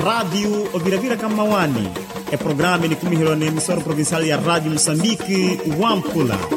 Rádio Oviravira Kamawani. E programa ni kumihiro ni emissora provincial ya Rádio Moçambique, Wampula.